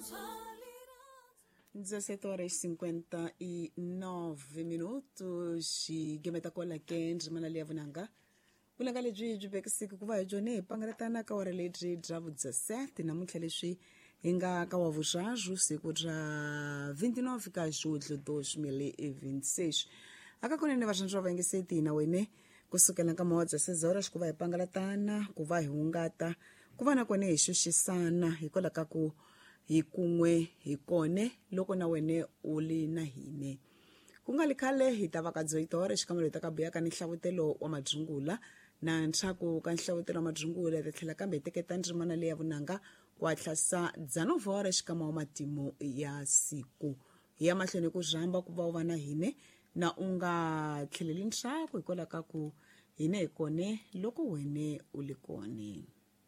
17h59 Gemeta kola kendri manali ya vunanga vulanga lebyi byi vekisiki ku va hi byone hi pangalatana ka wara lebyi bya vu 17 namuntlha leswi hi nga ka wa vuxaxu siku ra 29 ka julho 2026 aka kunene vaxantswa va yingiseti na wene kusukela ka mawa 16 ku va hi pangalatana ku va hi hungata ku va na kone hi xuxisana hikola ka ku hi kun'we hi kone loko na wene u li na hine ku nga likhale hi ta va ka dzoitora xikamelo hi ta ka buyaka ni nhlavutelo wa majungula na ntshaku ka nhlavutelo wa majungula hi ta tlhela kambe hi teketa ndzimana leyi ya vunanga ku hatlasa Dzanavhora xikama wa matimu ya siku hi ya mahlweni ku zhamba ku va u va na hine na u nga tlheleli ntshaku hikola ka ku hine hi kone loko wene u li kone.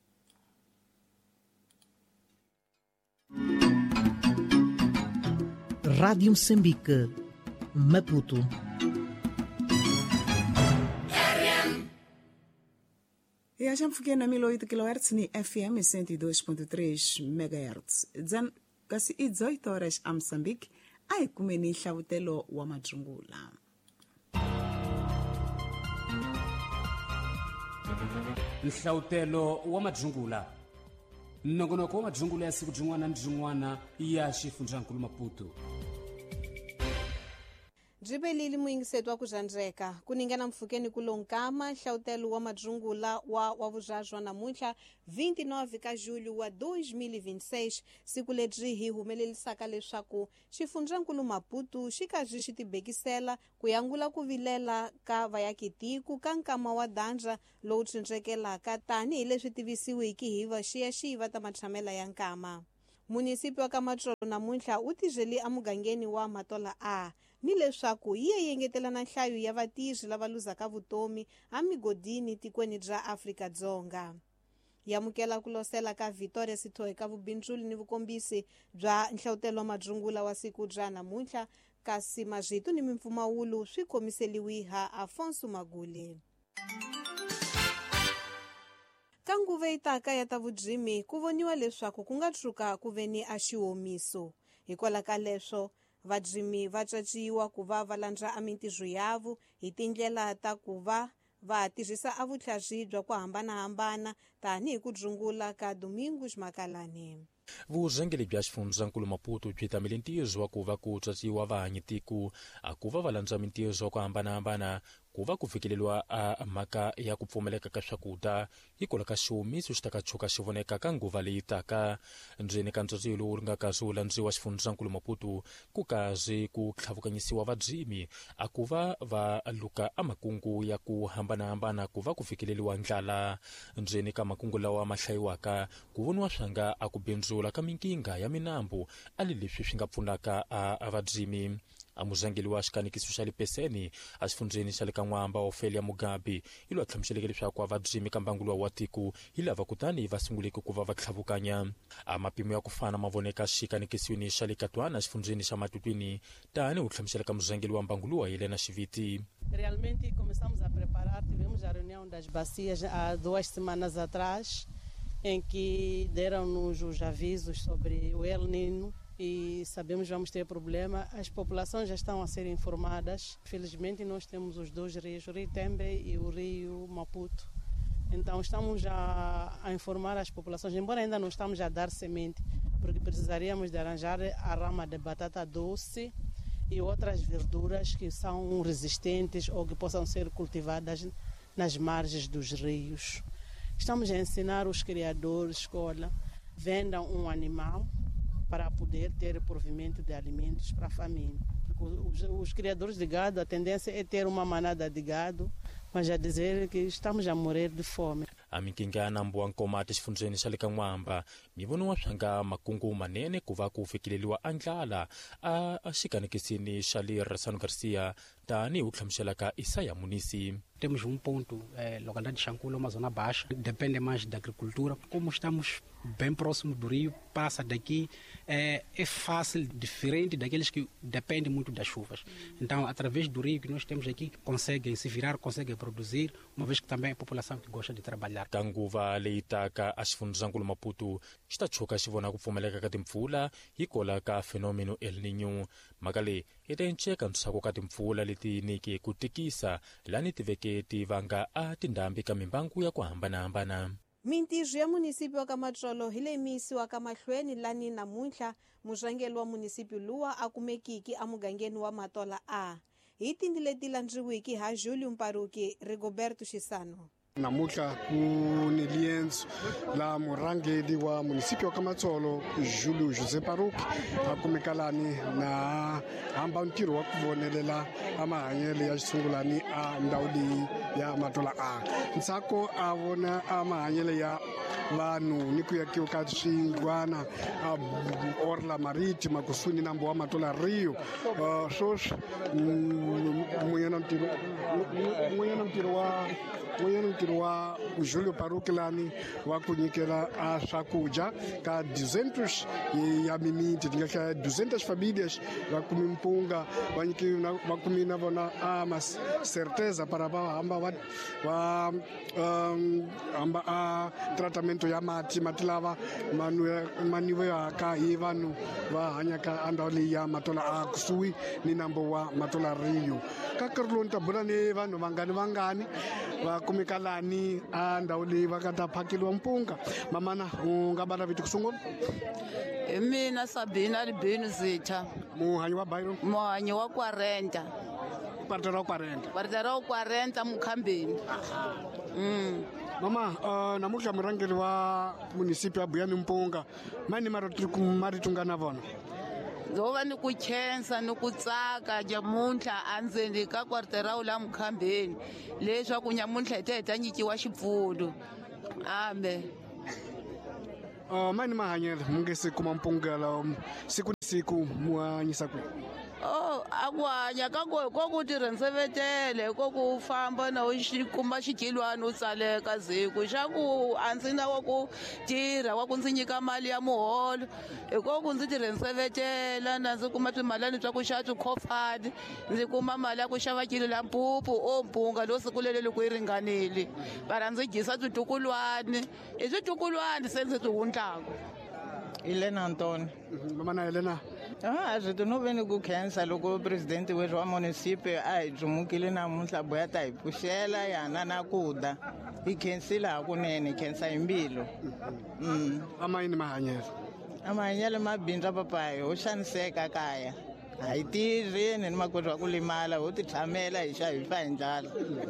Rádio Moçambique, Maputo. E a gente fica na 1008 kHz ni FM 102.3 MHz. Dzan kasi 18 horas a Moçambique, ai kumeni nhlavutelo wa majungula. Nhlavutelo wa majungula. Nongonoko wa majungula ya siku jin'wana na jin'wana ya xifundzankulu Maputo. Jibelili muingiseto wa kuzhandreka kuningana mfukeni kulonkama nhlawutelo wa majungula wa vuzhazwa namuntlha 29 ka julho wa 2026 siku lebyi hi humelelisaka leswaku xifundzankulu Maputo xi karhi xi tibekisela ku yangula ku vilela ka vayakitiko ka nkama wa dandza lowu cincekelaka tanihi leswi tivisiwiki hi vaxiyaxiva ta matshamela ya nkama. Munisipi wa Kamatsolo namuntlha u tizeli amugangeni wa Matola A ni leswaku yi yengetela na nhlayo ya vatirhi lava luzaka vutomi amigodini tikweni bya Afrika-Dzonga. Yamukela ku losela ka Victoria Sithoe ka vubindzuli ni vukombisi bya nhlawutelo wa majungula wa siku bya namuntlha kasi mazito ni mimpfumawulo swi komiseliwi ha Afonso Magule. Ka nguva itaka ya ta vudzimi ku voniwa leswaku ku nga tshuka ku veni a xihomiso hikola ka leswo vadzimi va caciwa ku va va landza amintirho yavo hi tindlela ta ku va va tirhisa avutlhazi bya ku hambanahambana tanihi ku dzungula ka Domingos Makalani. Vurhangeri bya xifundzankulu Maputo byi tamile ntirho wa ku va ku caciwa vahanyitiko a ku va va landza mintirho ku hambanahambana ku va ku fikeleliwa a mhaka ya ku pfumaleka ka swakudya hikola ka xihomiso xi ta ka tshuka xi voneka ka nguva leyi taka ndzeni ka ntswatsi lowu ri nga kazi wu landziwa xifundzankulu Maputo ku kazi ku tlhavukanyisiwa vadzimi a ku va va luka a makungu ya ku hambanahambana ku va ku fikeleliwa ndlala ndzeni ka makungu lawa ma hlayiwaka ku voniwa swanga a ku bindzula ka minkinga ya minambu ali leswi swi nga pfunaka a vadzimi. Amuzangeli wa xikanikiso xa lipeseni a xifundzeni xa le ka N'wamba Ofelia Mugabe ilo a tlhamuxeleke leswaku a vadzimi ka mbangulo wa tiko hi lava kutani va sunguleke ku va va tlhavukanya a mapimo ya ku fana ma voneka xikanikisweni xa le Katwana xifundzeni xa Matutwini tani u tlhamuxeleka muzangeli wa mbangulo wa Helena Xiviti. Realmente começamos a preparar, tivemos a reunião das bacias há 2 semanas atrás em que deram-nos os avisos sobre o El Nino e sabemos que vamos ter problema. As populações já estão a ser informadas. Felizmente nós temos os 2 rios, o Rio Tembe e o Rio Maputo. Então estamos a informar as populações, embora ainda não estamos a dar semente, porque precisaríamos de arranjar a rama de batata doce e outras verduras que são resistentes ou que possam ser cultivadas nas margens dos rios. Estamos a ensinar os criadores de escola, vendam um animal para poder ter provimento de alimentos para a família. Os criadores de gado, a tendência é ter uma manada de gado, mas a dizer que estamos a morrer de fome. A minkinga na mbuankomati xifundzeni xa le ka N'wamba mi voniwa swanga makungu manene ku va ku fikeleliwa a ndlala a xikanikisini xa le Ração Garcia tani u hlamuselaka Isaya Munisi. Temos ponto, localidade de Xanculo, uma zona baixa, depende mais da agricultura. Como estamos bem próximo do rio, passa daqui, é fácil, diferente daqueles que dependem muito das chuvas. Então, através do rio que nós temos aqui, conseguem se virar, conseguem produzir, uma vez que também é a população que gosta de trabalhar. Kanguva leyi taka a xifundzakulu Maputo xi ta tshuka xi vona ku pfumeleka ka timpfula hikola ka fenomeno El Niño. Mhaka leyi yi ta enceka ntswako ka timpfula leti nike ku tikisa lani tiveke ti vanga a tindhambi ka mimbangu ya ku hambanahambana. Mintirho ya munisipyo wa Kamatsolo hi leyi yisiwa ka mahlweni lani namuntlha murhangeri wa munisipyo luwa a kumekiki a mugangeni wa Matola A. Hi tindi leti landriwiki ha Júlio Mparuki, Rigoberto Chisano. Namuntlha ku ni lienzo la murhangeri wa munisipyo wa Kamatsolo Júlio José Paruki a kumekalani na hamba ntirho wa ku vonelela amahanyelo ya xisungulani a ndhawu leyi ya Matola A. Ntsako a vona amahanyelo ya vanhu ni ku yakiwa ka swindlwana orla maritima kusuhi nambu wa Matola Rio. Swoswi n'wanyana ntirho wa Júlio Paruki lani wa ku nyikela a swakudya ka 200 ya mimiti ti nga hlaya 200 famílias va kumi mpunga va kumi na vona a certeza para va hamba a tratamento ya mati lava maniwaka hi vanhu va hanyaka a ndhawu leyi ya Matola A kusuhi ni nambu wa Matola Rio. Ka nkarhi lowu ni ta bula ni vanhu vangani va kumeka lani a ndhawu leyi va nga ta phakeliwa mpunga. Mamana u nga bala vito ku sungula? Hi mina Sabina Albino Zitha, muhanyi wa Bayron, muhanyi wa 40 partera wa 40 partera wa 40 Mukhambeni. Mama, namuntlha murhangeri wa munisipyo ya Buyani Mpunga mani maritunga na vona Zova ni ku khensa ni ku tsaka nyamuntlha andzeni ka kwartera la Mukhambeni leswaku nyamuntlha hi ta nyikiwa xipfuno. Amen. Mani mahanyelo mu nge se kuma mpunga la siku ni siku mu hanyisa ku? Aku hanya ka ku tirha ntsevetele ko ku famba na kuma xigilwana u tsaleka ziku xa ku a ndzi na wa ku tirha wa ku ndzi nyika mali ya muholo hikoku ndzi tirhe ntsevetela na ndzi kuma swimalani swa ku xava tikhofani ndzi kuma mali ya ku xava kilo la mpupu o mpunga lo siku lele loko yi ringanile para ndzi gisa switukulwani i switukulwani se ndzi swi hundlaku. Elena Antoni. Mama na Elena. Azwi no veni ku khensa loko president wetu wa munisipyo a hi dzumukile namuntlha boya ta hi pfuxela yana na kuda hi khensile hakunene khensa hi mbilu. Amayini mahanyelo? Amahanyelo ma bindza papayi ho xaniseka kaya a hi tirhi ni makoti wa ku limala ho ti tshamela hi xa hi fa hi ndlala.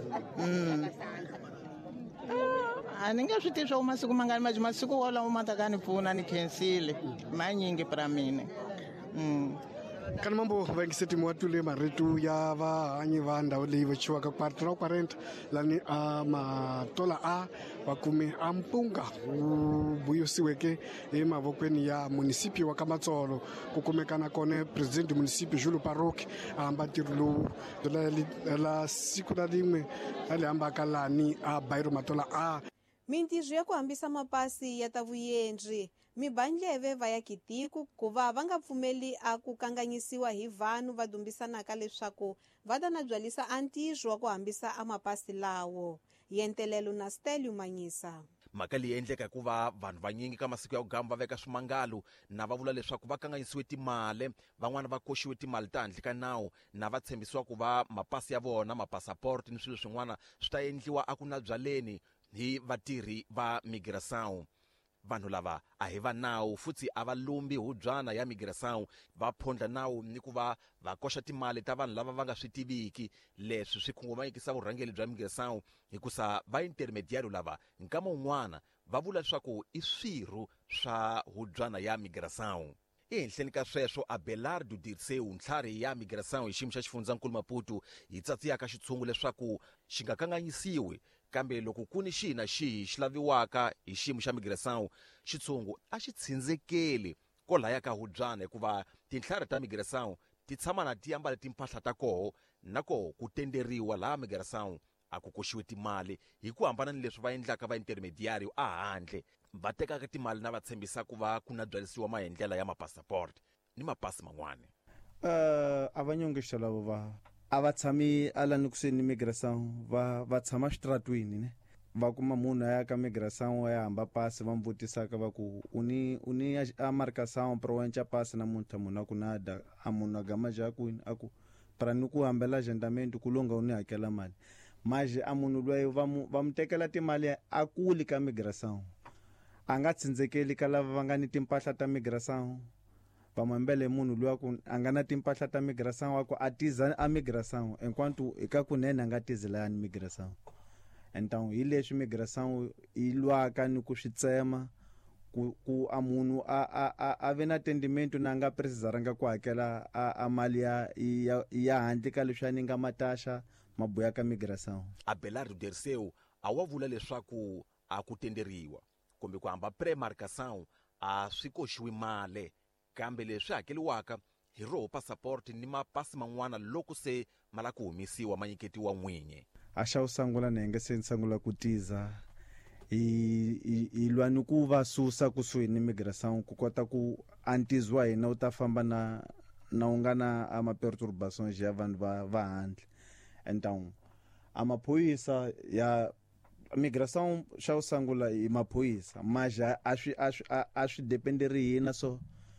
A ni nge swi tivi swa ku masiku mangani masiku wolawo ma ta ka ni pfuna ni khensile manyingi para mina. Kana mambo vangiseti mwatule maritu ya vahanyi va ndhawu leyi va chiwaka kwartera wa 40 lani a Matola A va kume a mpunga wu vuyisiweke emavokweni ya munisipyo wa Kamatsolo ku kumekana kona president munisipyo Júlio Paruki a hamba ntirho lowu la siku la limwe a le hambaka lani a Bayro Matola A. Mintirho ya ku hambisa mapasi ya ta vuendli mibandleve va ya kitiku ku va nga pfumeli a ku kanganyisiwa hi vanhu va dumbisanaka leswaku va ta na byalisa a ntirho wa ku hambisa a mapasi lawo. Yentelelo na Stelio Manyisa. Mhaka leyi endleka ku va vanhu vanyingi ka masiku ya ku gamba va veka swimangalo na va vula leswaku va kanganyisiwe timali, van'wana va koxiwe timali ta handle ka nawu na va tshembisiwa ku va mapasi ya vona mapassport ni swilo swin'wana swi ta endliwa a ku na byaleni hi vatirhi va migração. Vanhu lava a hi va nawu futhi a va lombi hubyana ya migração va phondla nawu ni ku va koxa timali ta vanhu lava va nga swi tiviki. Leswi swi khunguvanyekisa vurhangeri bya migração hikusa va intermediário lava nkama wun'wana va vula leswaku i swirho swa hubyana ya migração. Ehenhleni ka sweswo Abelardo Dirceu ntlhari ya migração hi xiyimo xa xifundzankulu Maputo hi tsatsiyaka xitshungu leswaku xi nga kanganyisiwi kambe loko ku ni xihi na xihi xi laviwaka hi xiyimo xa migração xitshungu a xi tshindzelekeli kolaya ka hubyana hikuva tinhlari ta migração ti tshama na ti ambale timpahla ta koho nako ku tenderiwa laha migração a ku koxiwe timali hi ku hambana ni leswi va endlaka va intermediário a handle va tekaka timali na va tshembisa ku va ku na byarisiwa mahendlela ya mapassport ni mapasi man'wana. Avanyongesha lavo a va tshami ala ni kusuhi ni migração va tshama xitratwini ne va kuma munhu ya ka migração ya hamba pasi va mvutisaka va ku uni a marcação pro wencha pasi na munhu a ku nada a munhu a gama jakwini a ku para ni ku hambela agendamento ku longa uni hakela mali maje a munhu loyi va mu tekela timali a kuli ka migração a nga tsindzekeli ka lava va nga ni timpahla ta migração va mambele munhu loyi ku a nga na timpahla ta migração wa ku a tiza a migração enquanto eka kunene a nga tizela ya ni migração. Então hi leswi migração yi lwaka ni ku swi tsema ku a munhu a ve na atendimento na nga precisaranga ku hakela a mali ya handle ka leswi a ni nga mataxa maboya ka migração. Abelardo Dirceu a wa vula leswaku a ku tenderiwa kumbe ku hamba premarcação a swi koxiwi mali kambe leswi hakeliwaka hi roho passport ni mapasi man'wana loko se mala ku humisiwa manyiketiwa n'winyi. A xa u sangula na nge se sangula ku tiza i lwa ni ku va susa kusuhi ni migração ku kota ku antizwa hina u ta famba na u nga na a maperturbações ya vanhu va handle. Então a maphoyisa ya migração xa u sangula i maphoyisa mas a swi dependeri hina so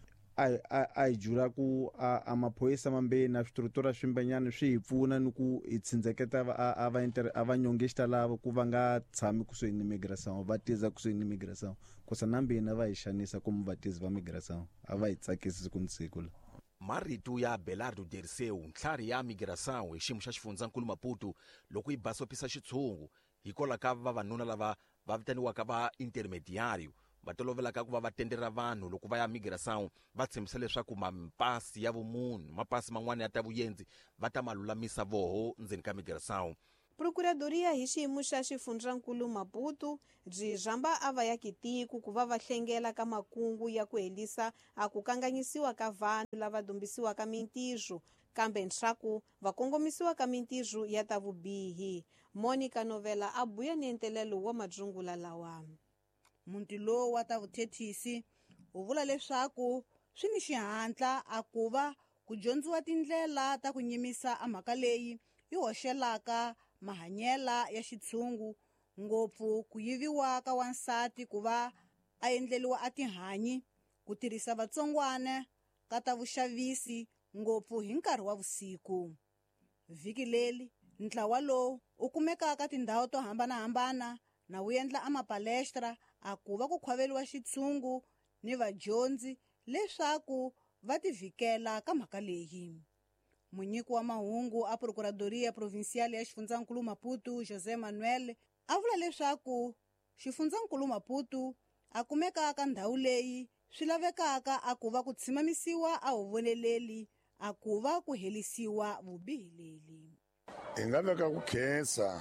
a jura ku a maphoyisa mambe na structura swimbenyana swi hi pfuna ni ku hi tsindzeketa a va nyongexita lava ku va nga tshami kusuhi ni migração va tiza kusuhi ni migração kusa na mbina va hi xanisa como vatizi va migração a va hi tsakisi ku nsiku la. Marito ya Abelardo Dirceu ntlhari ya migração hi xiyimo xa xifundzankulu Maputo loko yi basopisa xitshungu hikola ka vavanuna lava va vitaniwaka va intermediário va tolovelaka ku va tendera vanhu loko va ya migração va tshembisa leswaku mapasi ya vumunhu mapasi man'wana ya ta vuyenzi va ta malulamisa voho ndzeni ka migração. Procuradoria hi xiyimo xa xifundzankulu Maputo byi rhamba a vaakitiko ku va hlengela ka makungu ya ku helisa a ku kanganyisiwa ka vanhu lava dumbisiwaka mintirho kambe ntshaku va kongomisiwa ka mintirho ya ta vubihi. Monica Novela a buya ni entelelo wa majungula lawa. Munti lowu wa ta vuthethisi u vula leswaku swi ni xihatla a ku va ku dyondziwa tindlela ta ku nyimisa a mhaka leyi yi hoxelaka mahanyela ya xitshungu ngopfu ku yiviwa ka wansati ku va a endleliwa a tihanyi ku tirhisa vatsongwana ka ta vuxavisi ngopfu hi nkarhi wa vusiku. Vhiki leli ntlawa lowu u kumeka ka tindhawu to hambanahambana na wu endla a mapalestra a ku va ku khwaveliwa xitshungu ni vadyondzi leswaku va tivhikela ka mhaka leyi. Munyiki wa mahungu a Procuradoria Provincial ya xifundzankulu Maputo José Manuel a vula leswaku xifundzankulu Maputo a kumeka ka ndhawu leyi swi lavekaka a ku va ku tshimamisiwa a huvoneleli a ku va ku helisiwa vubihi leli. Hi nga veka ku khensa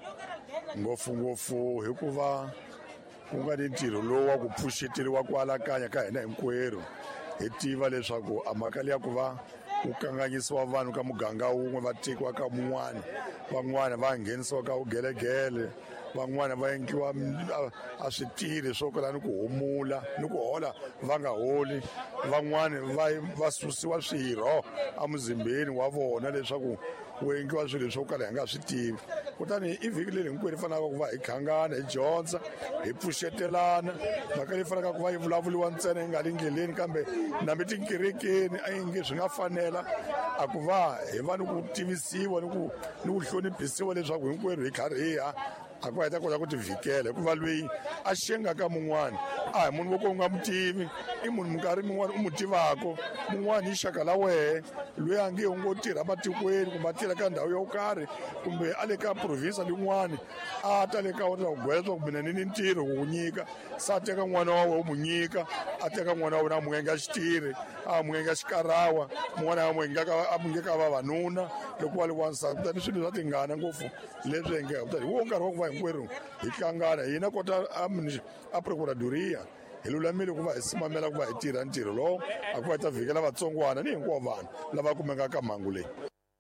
ngopfungopfu hikuva ku nga ni ntirho lowu wa ku pfuxeteliwa ku alakanya ka hina hinkwerhu hi tiva leswaku a mhaka leyi ya ku va ku kanganyisiwa vanhu ka muganga wun'we va tekiwa ka mun'wana van'wana va nghenisiwa ka vugelegele van'wana va endliwa a switiri swo kala ni ku humula ni ku hola va nga holi van'wana va susiwa swirho amuzimbeni wa vona leswaku wu endliwa swilo swo kala hi nga swi tivi kutani i vhiki leri hinkwerhu hi fanaka ku va hi khangana hi dyondza hi pfuxetelana mhaka leyi fanaka ku va yi vulavuliwa ntsena yi nga li ndleleni kambe nambe tinkerekeni a yi nge swi nga fanela a ku va hi va ni ku tivisiwa ni ku hloniphisiwa leswaku hinkwerhu hi karhi hi ya a ku heta kota ku tivhikela hikuva lweyi a xengaka mun'wana a hi munhu wo ka u nga mu tivi i munhu minkarhi min'wana u mu tivako mun'wana hi xaka la wehe loyi a nge u ngo tirha matikweni kumbe a tirha ka ndhawu yo karhi kumbe a le ka provinsa lin'wana a ta le ka wena ku gwela swa ku mina ni ntirho ku nyika se a teka n'wana wa wena u mu nyika a teka n'wana wa wena a mu endla xitirhi a mu endla xikarawa mun'wana a mu ngeka vavanuna loko va le wansati kutani swilo swa tingana ngopfu leswi engeka kutani hi wo nkarhi wa ku va hinkwerhu hi hlangana hina kota a procuradoria hi lulamile ku va hi simamela ku va hi tirha ntirho lowo a ku va hi ta vhikela vatsongwana ni hinkwavo vanhu lava kumekaka mhangu leyi.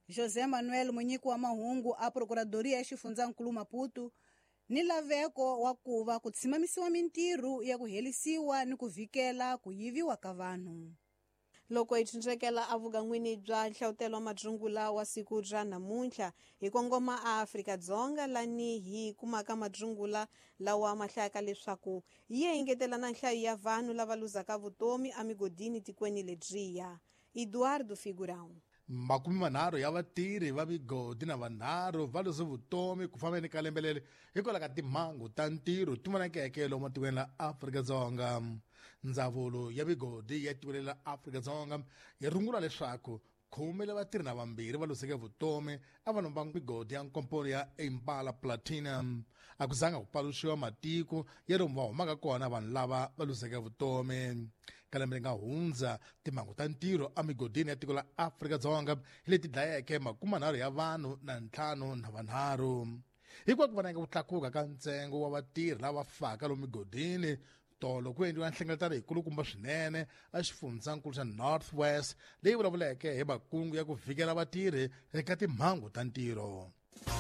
José Manuel munyiki wa mahungu a procuradoria ya xifundzankulu Maputo ni laveko wa kuva ku tshimamisiwa mintirho ya ku helisiwa ni ku vhikela ku yiviwa ka vanhu. Loko hi tshunxekela avugan'wini bya nhlawutelo wa madrungula wa siku ra namuntlha hi kongoma a Afrika-Dzonga lani hi kumaka madrungula lawa mahlayaka leswaku yi engetela na nhlayo ya vanhu lava luzaka vutomi amigodini tikweni ledriya. Eduardo Figurão. 30 ya vatirhi va migodi na vanharhu va lose vutomi ku fambeni ka lembe leri hikwalaho ka timhangu ta ntirho ti vonakeke lomu matikweni la Afrika-Dzonga. Ndzawulo ya migodi ya tikweni la Afrika-Dzonga yi rungula leswaku 10 vatirhi na vambirhi va loseke vutomi a vanhu va migodi ya nkomponi ya Impala Platinum. A ku zanga ku paluxiwa matiko ya lomu va humaka kona vanhu lava va loseke vutomi. Ka lembe ri nga hundza timhangu ta ntirho amigodini ya tiko la Afrika-Dzonga hi leti dlayeke 30 ya vanhu na 5 na vanharhu. Hikwalaho ku vonaka ku tlakuka ka ntsengo wa vatirhi lava faka lomu migodini, tolo ku endliwa nhlengeletano yikulukumba swinene a xifundzankulu xa North West leyi vulavuleke hi makungu ya ku vhikela vatirhi eka timhangu ta ntirho.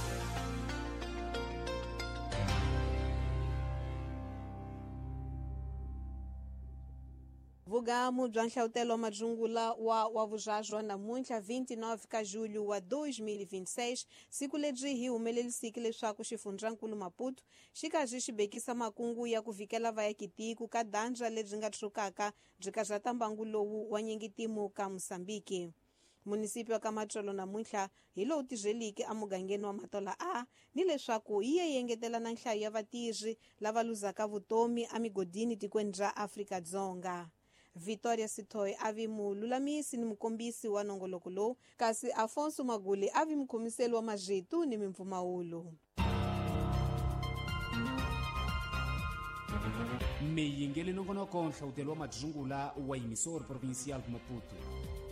Vugamu bya nhlawutelo wa madrungula wa vuzhazwa namuntlha 29 ka Julho wa 2026 siku ledri hi humelelisiki leswaku xifundzankulu Maputo xi karhi xi bekisa makungu ya ku vhikela vaakitiko ka dandza lebyi nga tshukaka byi kahlata mbangu lowu wa nyengitimo ka Mosambiki. Munisipi wa Kamatsolo namuntlha hi lowu tirheliki amugangeni wa Matola A ni leswaku yi yengetela na nhlayo ya vatirhi lava luzaka vutomi amigodini tikweni ra Afrika-Dzonga. Victoria Sithoy avi mululamisi ni mukombisi wa nongoloko lowu, kasi Afonso Maguli avi mukhomiseli wa mazwitu ni mimpfumawulo. meyingele nongonoko nhlawutelo wa madrungula wa emisor provincial Maputo.